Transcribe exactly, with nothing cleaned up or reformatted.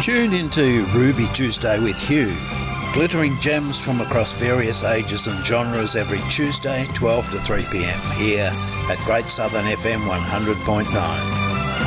Tune into Ruby Tuesday with Hugh. Glittering gems from across various ages and genres every Tuesday, twelve to three p m here at Great Southern F M one hundred point nine.